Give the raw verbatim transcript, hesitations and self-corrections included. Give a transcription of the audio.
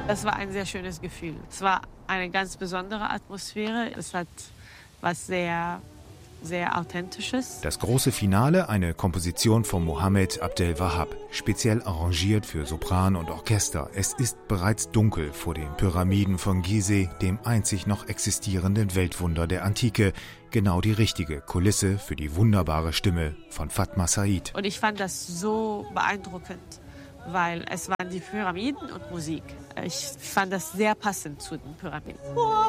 Das war ein sehr schönes Gefühl. Es war eine ganz besondere Atmosphäre. Es hat was sehr, sehr Authentisches. Das große Finale, eine Komposition von Mohammed Abdel Wahab, speziell arrangiert für Sopran und Orchester. Es ist bereits dunkel vor den Pyramiden von Gizeh, dem einzig noch existierenden Weltwunder der Antike. Genau die richtige Kulisse für die wunderbare Stimme von Fatma Said. Und ich fand das so beeindruckend, weil es waren die Pyramiden und Musik. Ich fand das sehr passend zu den Pyramiden.